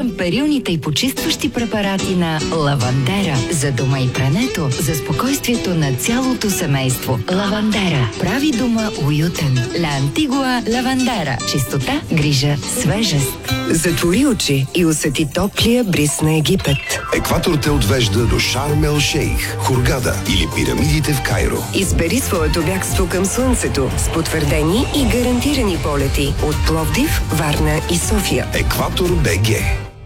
перилните и почистващи препарати на Лавандера. За дома и прането, за спокойствието на цялото семейство. Лавандера прави дома уютен. Ла Антигуа Лавандера. Чистота, грижа, свежест. Затвори очи и усети топлия бриз на Египет. Екватор те отвежда до Шарм ел Шейх, Хургада или пирамидите в Кайро. Избери своето бягство към слънцето с потвърдени и гарантирани полети от Пловдив, Варна и София. Екватор БГ.